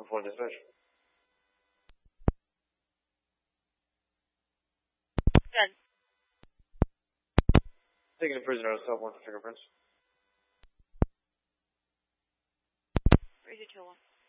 1-4 dispatch. Good. Taking a prisoner out of South 1 for fingerprints. 3221.